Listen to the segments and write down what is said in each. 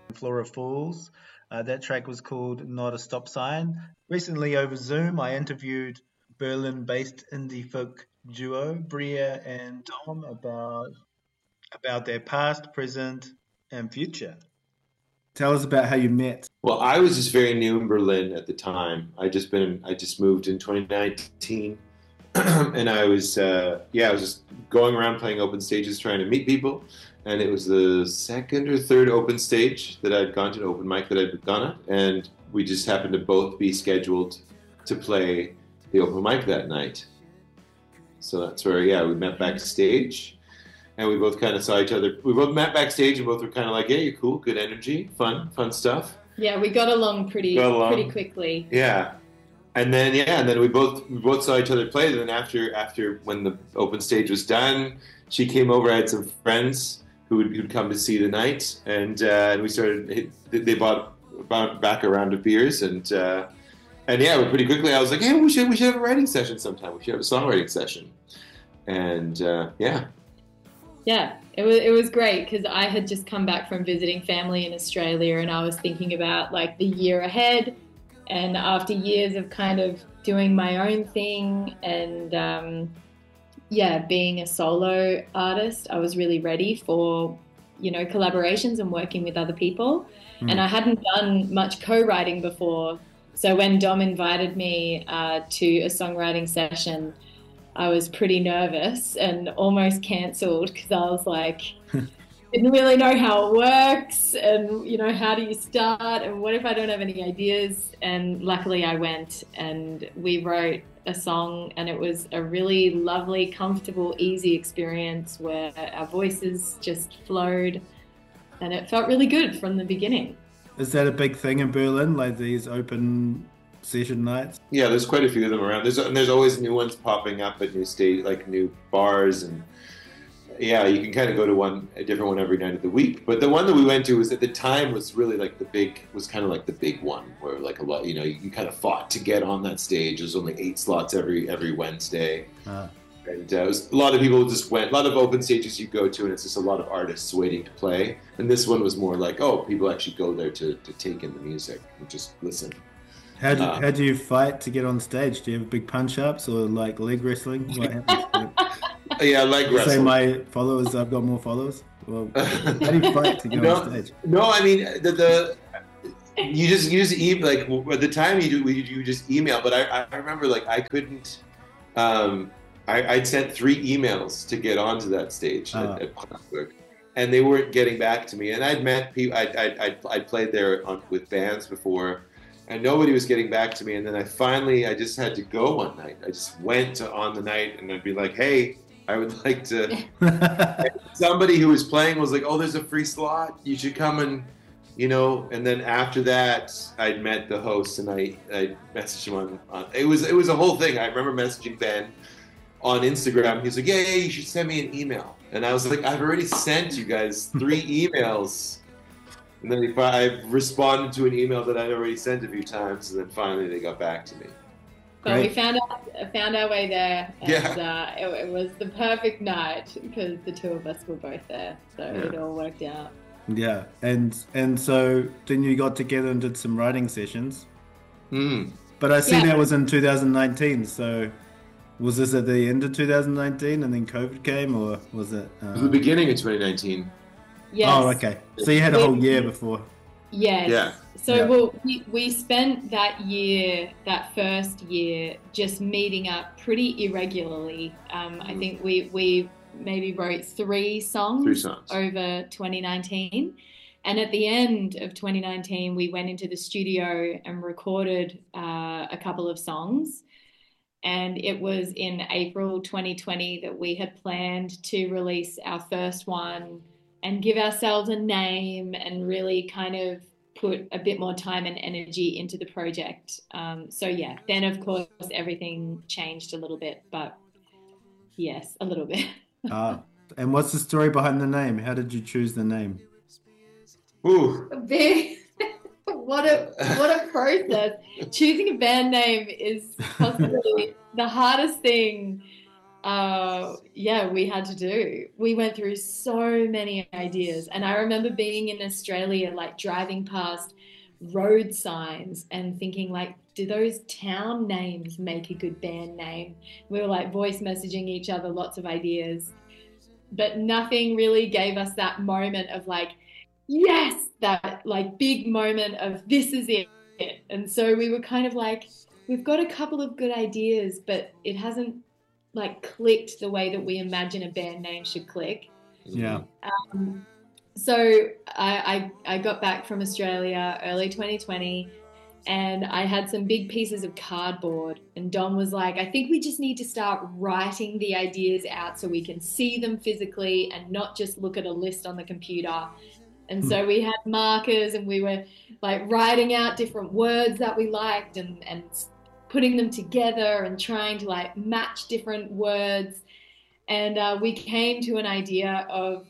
Flora Falls. That track was called Not a Stop Sign. Recently over Zoom, I interviewed Berlin-based indie folk duo Bria and Dom about their past, present, and future. Tell us about how you met. Well, I was just very new in Berlin at the time. I just moved in 2019, and I was just going around playing open stages, trying to meet people. And it was the second or third open stage that I'd gone to, an open mic that I'd gone at, and we just happened to both be scheduled to play the open mic that night. So that's where, we met backstage. And we both kind of saw each other. We both met backstage and both were kind of like, "Hey, you're cool, good energy, fun stuff." Yeah, we got along pretty quickly. Yeah, and then we both saw each other play. And then after when the open stage was done, she came over. I had some friends who'd come to see the night, and we started. They bought back a round of beers, and pretty quickly I was like, "Hey, we should have a writing session sometime. We should have a songwriting session," and Yeah, it was great because I had just come back from visiting family in Australia, and I was thinking about like the year ahead, and after years of kind of doing my own thing and being a solo artist, I was really ready for collaborations and working with other people. And I hadn't done much co-writing before, so when Dom invited me to a songwriting session, I was pretty nervous and almost cancelled because I was like, didn't really know how it works and, how do you start and what if I don't have any ideas? And luckily I went and we wrote a song, and it was a really lovely, comfortable, easy experience where our voices just flowed and it felt really good from the beginning. Is that a big thing in Berlin, like these open session nights? Yeah, there's quite a few of them around. There's always new ones popping up at new bars, and you can kind of go to a different one every night of the week. But the one that we went to was at the time was really like the big one where like a lot, you kind of fought to get on that stage. There's only 8 slots every Wednesday. And it was a lot of people just went, a lot of open stages you go to, and it's just a lot of artists waiting to play. And this one was more like, people actually go there to take in the music and just listen. How do you fight to get on stage? Do you have big punch-ups or like leg wrestling? What happens? Yeah, leg wrestling. Say my followers, I've got more followers. Well, how do you fight to get on stage? No, I mean you just use like at the time you just email. But I remember like I couldn't. I'd sent 3 emails to get onto that stage at Punksburg, and they weren't getting back to me. And I'd met people. I'd played there with bands before. And nobody was getting back to me. And then I just had to go one night. I just went on the night and I'd be like, hey, I would like to. Somebody who was playing was like, oh, there's a free slot. You should come and, And then after that, I'd met the host and I messaged him on. It was a whole thing. I remember messaging Ben on Instagram. He's like, yeah, you should send me an email. And I was like, I've already sent you guys 3 emails. And then I responded to an email that I'd already sent a few times, and then finally they got back to me. But we found our way there, and it was the perfect night because the 2 of us were both there, so it all worked out. Yeah, and so then you got together and did some writing sessions. But I see that was in 2019, so was this at the end of 2019 and then COVID came, or was it? It was the beginning of 2019. Yes. Oh, okay. So you had a whole year before. Yes. Yeah. So we spent that first year, just meeting up pretty irregularly. I think we maybe wrote 3 songs over 2019. And at the end of 2019, we went into the studio and recorded a couple of songs. And it was in April 2020 that we had planned to release our first one and give ourselves a name and really kind of put a bit more time and energy into the project. Then of course everything changed a little bit, but yes, a little bit. And what's the story behind the name? How did you choose the name? Ooh. What a process. Choosing a band name is possibly the hardest thing we had to do. We went through so many ideas, and I remember being in Australia, like driving past road signs and thinking, like, do those town names make a good band name? We were like voice messaging each other lots of ideas, but nothing really gave us that moment of like, yes, that like big moment of this is it. And so we were kind of like, we've got a couple of good ideas, but it hasn't like clicked the way that we imagine a band name should click. Yeah. So I got back from Australia early 2020, and I had some big pieces of cardboard, and Dom was like, I think we just need to start writing the ideas out so we can see them physically and not just look at a list on the computer. And so we had markers, and we were like writing out different words that we liked and putting them together and trying to like match different words. And we came to an idea of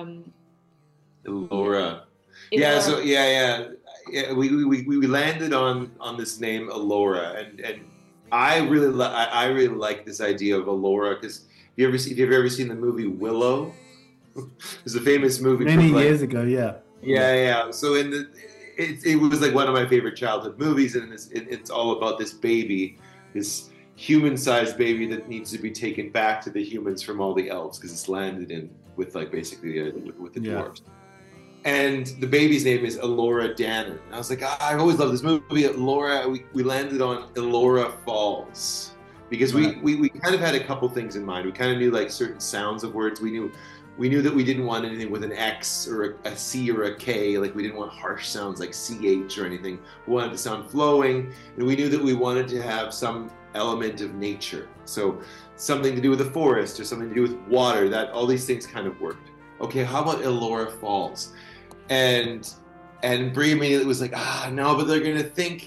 Elora. Yeah, so yeah, we landed on this name Elora, and I really like this idea of Elora, because if you've ever seen the movie Willow, it's a famous movie many years ago. Yeah. So it was like one of my favorite childhood movies, and it's all about this baby, this human-sized baby that needs to be taken back to the humans from all the elves, because it's landed in with like basically with the dwarves. And the baby's name is Elora Danan. And I was like, I always loved this movie. Elora, we landed on Elora Falls because we kind of had a couple things in mind. We kind of knew like certain sounds of words. We knew that we didn't want anything with an X or a C or a K. Like we didn't want harsh sounds like CH or anything. We wanted to sound flowing, and we knew that we wanted to have some element of nature. So something to do with the forest or something to do with water. That all these things kind of worked. Okay, how about Elora Falls? And Brie immediately was like, no, but they're gonna think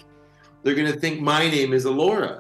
my name is Elora.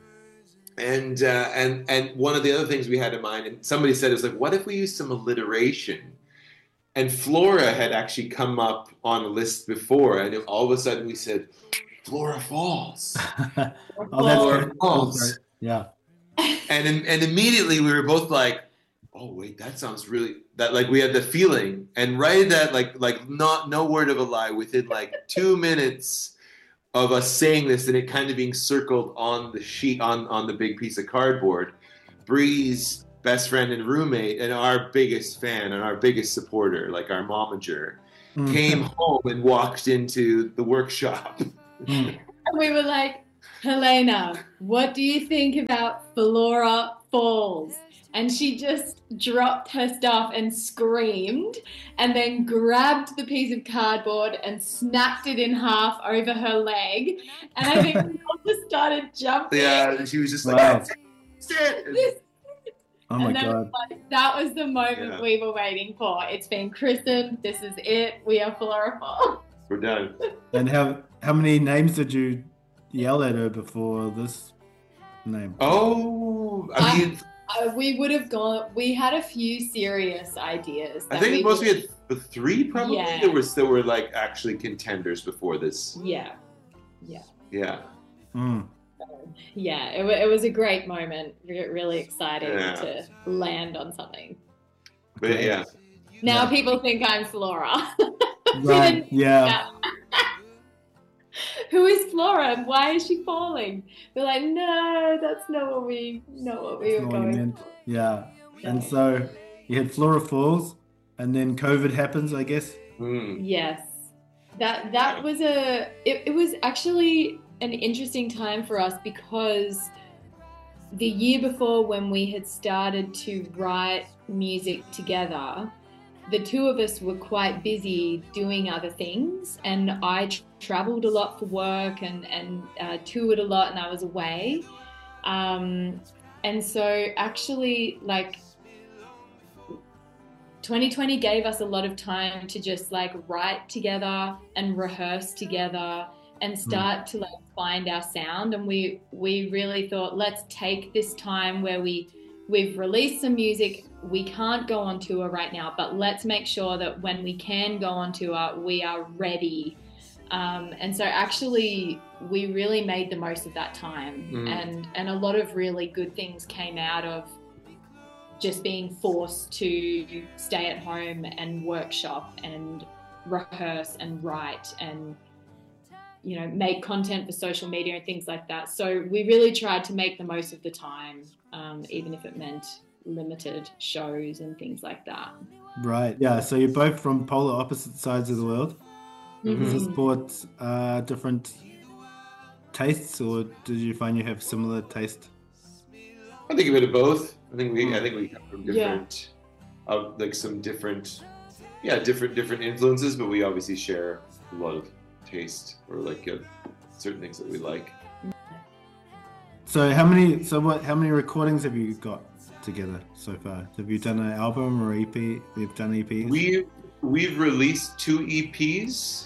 And one of the other things we had in mind, and somebody said, is like, what if we use some alliteration? And Flora had actually come up on a list before, and all of a sudden we said, Flora Falls. Flora Falls. Yeah. And immediately we were both like, oh wait, that sounds really, that like we had the feeling, and right at that like no word of a lie, within like 2 minutes of us saying this and it kind of being circled on the sheet on the big piece of cardboard, Bree's best friend and roommate and our biggest fan and our biggest supporter, like our momager, came home and walked into the workshop. And we were like, Helena, what do you think about Flora Falls? And she just dropped her stuff and screamed, and then grabbed the piece of cardboard and snapped it in half over her leg. And I think we all just started jumping. Yeah, she was just like, wow. Oh my God. Like, that was the moment we were waiting for. It's been christened. This is it. We are Flora Falls. We're done. And how many names did you yell at her before this name? Oh, I mean... we would have gone. We had a few serious ideas. I think we had 3 probably. Yeah. There were like actually contenders before this. Yeah. Mm. Yeah, it was a great moment. Really exciting to land on something. But yeah. Now people think I'm Flora. Right. Yeah. Who is Flora and why is she falling? They're like, no, that's not what we were going for. Yeah. And so you had Flora Falls, and then COVID happens, I guess. Yes. That was it was actually an interesting time for us, because the year before, when we had started to write music together, the two of us were quite busy doing other things, and I traveled a lot for work and toured a lot, and I was away. And so actually, like, 2020 gave us a lot of time to just like write together and rehearse together and start to like find our sound. And we really thought, let's take this time where we've released some music. We can't go on tour right now, but let's make sure that when we can go on tour, we are ready. And so actually we really made the most of that time, and a lot of really good things came out of just being forced to stay at home and workshop and rehearse and write and, you know, make content for social media and things like that. So we really tried to make the most of the time, even if it meant limited shows and things like that. Right. Yeah. So you're both from polar opposite sides of the world. Mm-hmm. Does this sport different tastes, or did you find you have similar taste? I think a bit of both. I think we come from different, like some different influences, but we obviously share a lot of taste or like certain things that we like. So how many recordings have you got together so far? Have you done an album or EP? We've done EPs. We've released 2 EPs,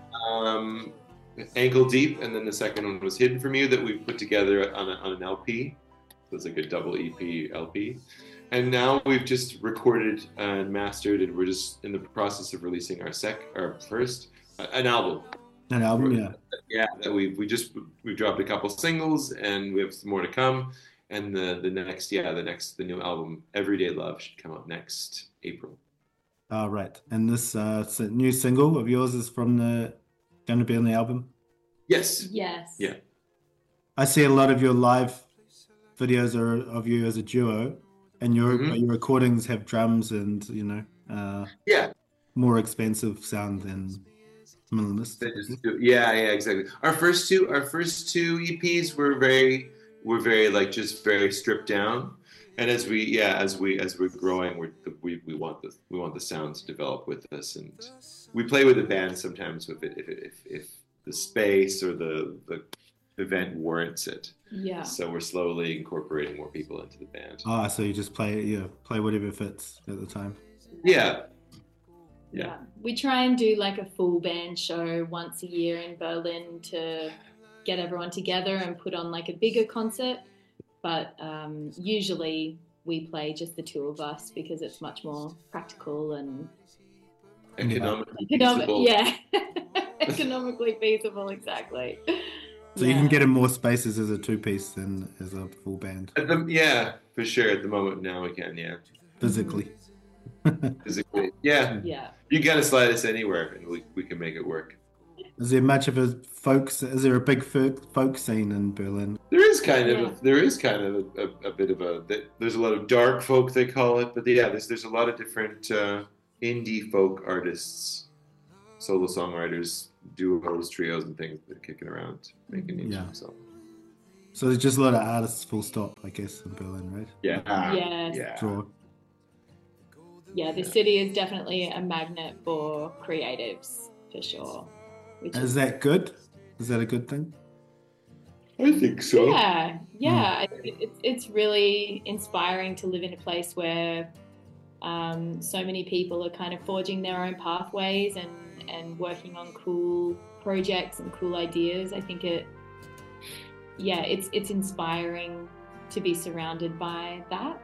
Ankle Deep, and then the second one was Hidden From You that we put together on an LP. So it's like a double EP LP. And now we've just recorded and mastered, and we're just in the process of releasing our first album. An album, yeah. Yeah, that we've dropped a couple singles, and we have some more to come. And the new album, Everyday Love, should come out next April. Right. And this new single of yours is going to be on the album? Yes. Yes. Yeah. I see a lot of your live videos are of you as a duo, and your recordings have drums and, you know, more expensive sound than minimalist. Yeah, exactly. Our first two EPs were very like just very stripped down. And as we're growing, we want the sound to develop with us, and we play with the band sometimes if the space or the event warrants it. Yeah. So we're slowly incorporating more people into the band. So you just play whatever fits at the time. Yeah. We try and do like a full band show once a year in Berlin to get everyone together and put on like a bigger concert. But usually we play just the 2 of us because it's much more practical and economically feasible. Yeah, economically feasible, exactly. So you can get in more spaces as a 2-piece than as a full band. For sure. At the moment now we can, Physically. Physically, yeah. You gotta slide us anywhere, and we can make it work. Is there much of a is there a big folk scene in Berlin? There is kind of a bit of there's a lot of dark folk, they call it, but there's a lot of different indie folk artists, solo songwriters, duos, trios, and things that are kicking around, making names for themselves. So there's just a lot of artists, full stop, I guess, in Berlin, right? Yes. Yeah. Draw. Yeah, the city is definitely a magnet for creatives, for sure. Is that good? Is that a good thing? I think so. Yeah. It's really inspiring to live in a place where so many people are kind of forging their own pathways and working on cool projects and cool ideas. I think it's inspiring to be surrounded by that.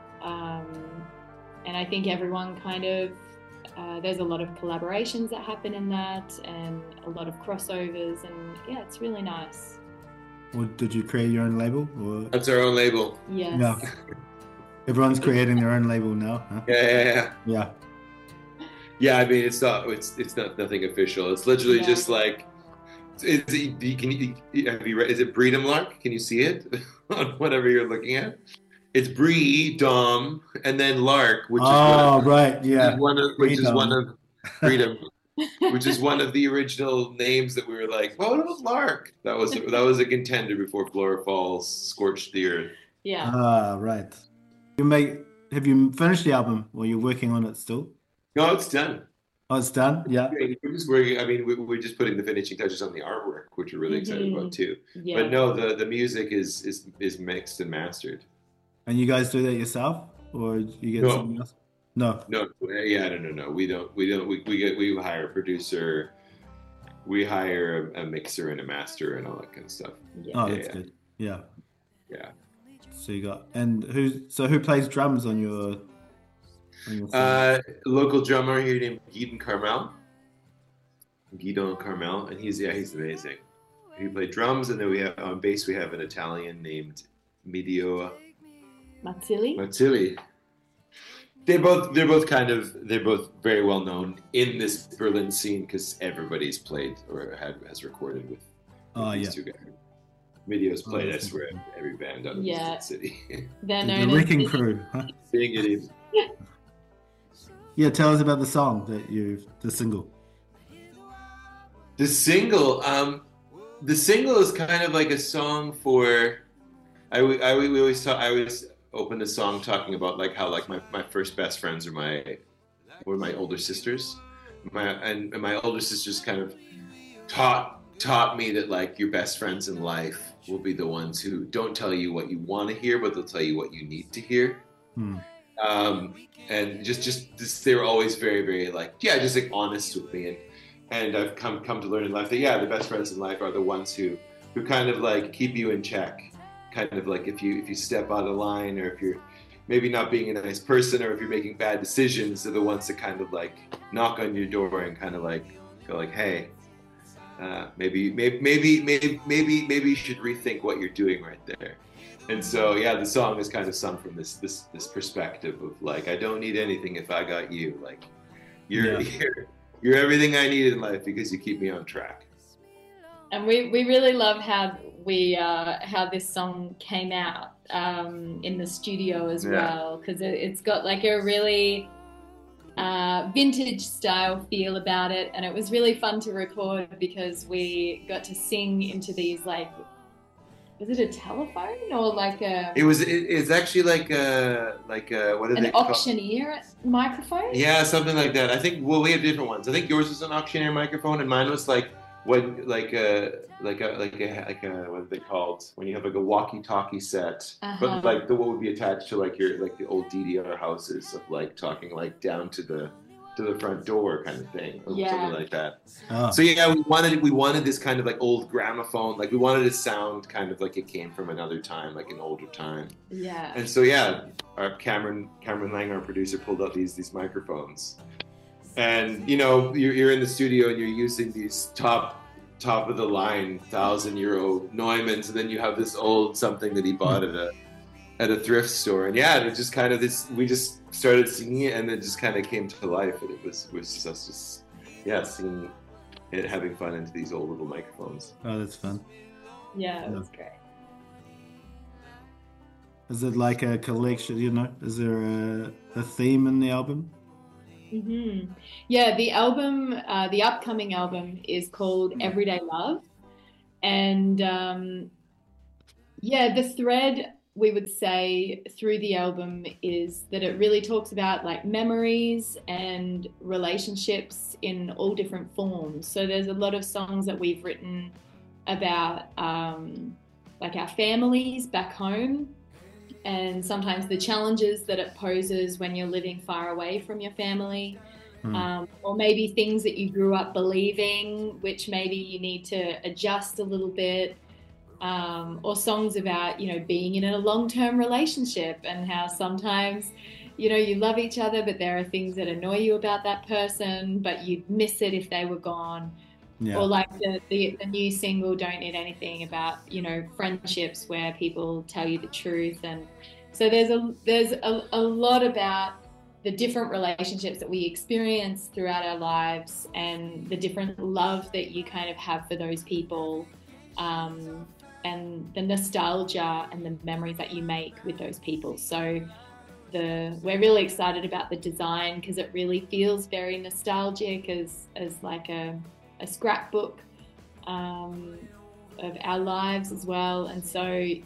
And I think everyone kind of, there's a lot of collaborations that happen in that and a lot of crossovers, and it's really nice. Or did you create your own label? Or... That's our own label. Yes. No. Everyone's creating their own label now. Huh? Yeah. Yeah, I mean, it's nothing official. It's literally just like, have you read? Is it Breedom Lark? Can you see it on whatever you're looking at? It's Bree, Dom, and then Lark, which is one of Freedom, which is one of the original names that we were like, what about Lark? That was a contender before Flora Falls scorched the earth. Yeah. Right. Have you finished the album, or you're working on it still? No, it's done. Oh, it's done. Yeah. We're just working. I mean, we're just putting the finishing touches on the artwork, which we're really excited about too. Yeah. But no, the music is mixed and mastered. And you guys do that yourself, or you get someone else? No. No. We don't. We hire a producer. We hire a mixer and a master and all that kind of stuff. Yeah. That's good. Yeah. Yeah. So you got who plays drums on your local drummer here named Guidon Carmel, and he's amazing. He played drums, and then we have on bass we have an Italian named Mattili. they're both very well known in this Berlin scene because everybody's played or has recorded with these two guys. Videos played, I swear, every band out of the city. They're the known Wrecking as Crew. Huh? Seeing it even. Yeah, tell us about the song the single. The single is kind of like a song for. I always open the song talking about like how like my first best friends were my older sisters. My older sisters kind of taught me that like your best friends in life will be the ones who don't tell you what you want to hear, but they'll tell you what you need to hear. And just they were always very, very like, just like honest with me. And I've come to learn in life that the best friends in life are the ones who kind of like keep you in check. Kind of like if you step out of line, or if you're maybe not being a nice person, or if you're making bad decisions, they're the ones that kind of like knock on your door and kind of like go like, hey, maybe you should rethink what you're doing right there. And so the song is kind of sung from this perspective of like, I don't need anything if I got you. Like you're everything I need in life because you keep me on track. And we really love how this song came out in the studio as well, because it's got like a really vintage style feel about it, and it was really fun to record because we got to sing into these like, was it a telephone or like a? It's actually like a what are they called? An auctioneer microphone. Yeah, something like that. I think we have different ones. I think yours was an auctioneer microphone, and mine was like. What like a what are they called when you have like a walkie-talkie set, but like what would be attached to like your like the old DDR houses of like talking like down to the front door kind of thing, or something like that. So we wanted this kind of like old gramophone, like we wanted it to sound kind of like it came from another time, like an older time. Yeah. And so our Cameron Lang, our producer, pulled out these microphones. And you're in the studio and you're using these top of the line €1,000 Neumanns, and then you have this old something that he bought at a thrift store, and it just kind of we just started singing it, and it just kind of came to life, and it was just us singing it, having fun into these old little microphones. Oh, that's fun. Yeah, it was great. Is it like a collection? Is there a theme in the album? Mm-hmm. Yeah, the album, the upcoming album is called Everyday Love. And the thread we would say through the album is that it really talks about like memories and relationships in all different forms. So there's a lot of songs that we've written about like our families back home, and sometimes the challenges that it poses when you're living far away from your family, or maybe things that you grew up believing, which maybe you need to adjust a little bit, or songs about, being in a long-term relationship and how sometimes, you love each other, but there are things that annoy you about that person, but you'd miss it if they were gone. Yeah. Or like the new single Don't Need Anything, about friendships where people tell you the truth. And so there's a lot about the different relationships that we experience throughout our lives, and the different love that you kind of have for those people, and the nostalgia and the memories that you make with those people. So we're really excited about the design because it really feels very nostalgic, as like a scrapbook of our lives as well. And so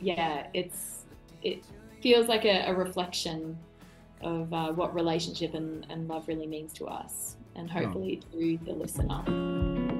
it feels like a reflection of what relationship and love really means to us, and hopefully to the listener.